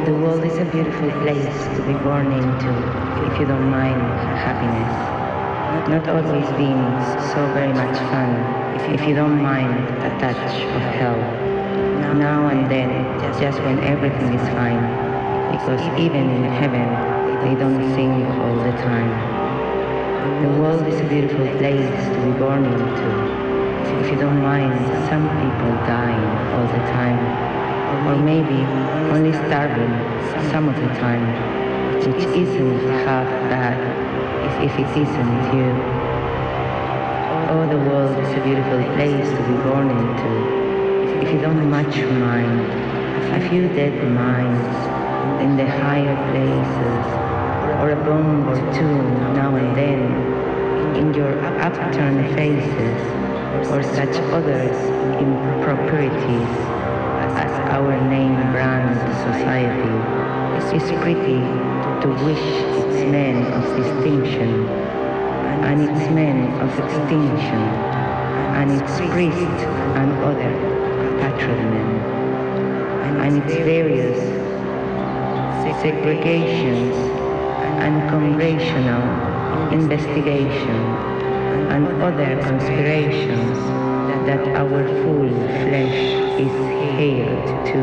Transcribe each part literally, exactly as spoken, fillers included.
The world is a beautiful place to be born into, if you don't mind happiness. Not always being so very much fun, if you don't mind a touch of hell. Now and then, just when everything is fine, because even in heaven, they don't sing all the time. The world is a beautiful place to be born into, if you don't mind some people dying all the time. Or maybe only starving some of the time, which isn't half bad if it isn't you. Oh, the world is a beautiful place to be born into, if you don't much mind a few dead minds in the higher places, or a bomb or two now and then in your upturned faces, or such other improprieties as our name brand society is pretty to wish its men of distinction, and its men of extinction, and its priests and other patrolmen, and its various segregations and congressional investigation and other conspirations that our full flesh is hailed to.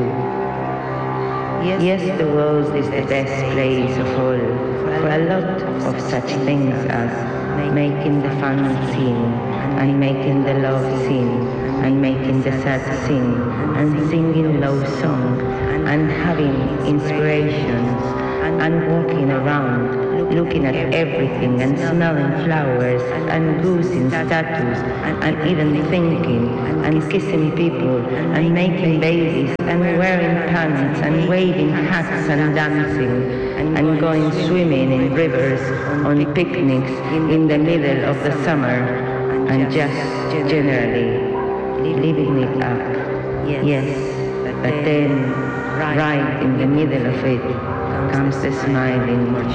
Yes, the world is the best place of all for a lot of such things as making the fun scene, and making the love scene, and making the sad sing, and singing love song, and having inspirations, and walking around looking at everything and smelling flowers and goosing statues and even thinking and kissing people and making babies and wearing pants and waving hats and dancing and going swimming in rivers on picnics in the middle of the summer and just generally living it up. Yes, but then right in the middle of it comes the smiling